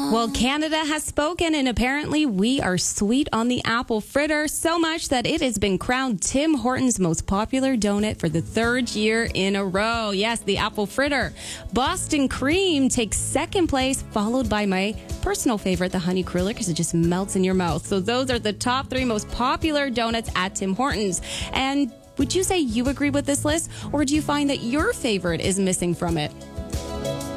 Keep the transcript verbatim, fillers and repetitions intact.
Well, Canada has spoken, and apparently we are sweet on the apple fritter, so much that it has been crowned Tim Hortons' most popular donut for the third year in a row. Yes, the apple fritter. Boston Cream takes second place, followed by my personal favorite, the Honey Cruller, because it just melts in your mouth. So those are the top three most popular donuts at Tim Hortons. And would you say you agree with this list, or do you find that your favorite is missing from it?